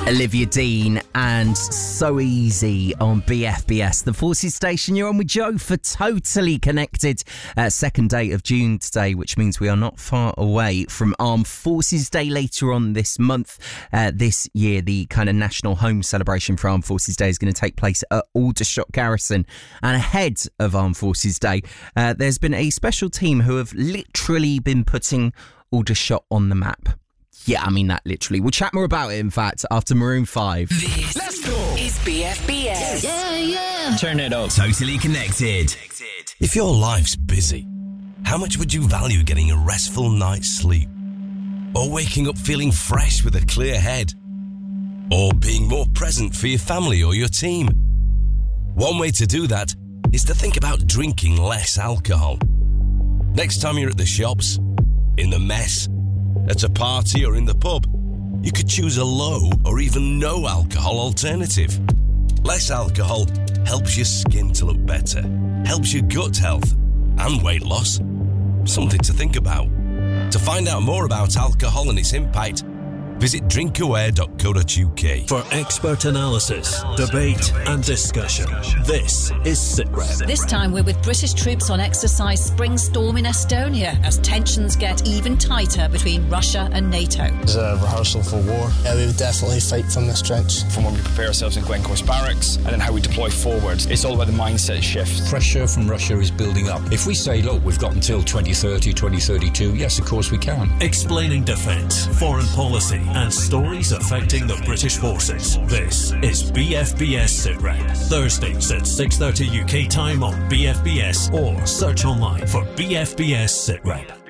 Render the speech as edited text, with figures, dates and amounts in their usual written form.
Olivia Dean and So Easy on BFBS. The Forces Station, you're on with Joe for Totally Connected. Second day of June today, which means we are not far away from Armed Forces Day later on this month. This year, the kind of national home celebration for Armed Forces Day is going to take place at Aldershot Garrison. And ahead of Armed Forces Day, there's been a special team who have literally been putting Aldershot on the map. Yeah, I mean that literally. We'll chat more about it, in fact, after Maroon 5. This is BFBS. Yeah. Turn it up. Totally Connected. If your life's busy, how much would you value getting a restful night's sleep? Or waking up feeling fresh with a clear head? Or being more present for your family or your team? One way to do that is to think about drinking less alcohol. Next time you're at the shops, in the mess, at a party or in the pub, you could choose a low or even no alcohol alternative. Less alcohol helps your skin to look better, helps your gut health and weight loss. Something to think about. To find out more about alcohol and its impact, visit drinkaware.co.uk. For expert analysis, debate and discussion, this is SitRep. This time we're with British troops on exercise Spring Storm in Estonia as tensions get even tighter between Russia and NATO. It's a rehearsal for war. Yeah, we would definitely fight from this trench. From when we prepare ourselves in Glencorse Barracks and then how we deploy forward. It's all about the mindset shift. Pressure from Russia is building up. If we say, look, we've got until 2030, 2032, yes, of course we can. Explaining defence, foreign policy and stories affecting the British forces. This is BFBS SitRep. Thursdays at 6:30 UK time on BFBS or search online for BFBS SitRep.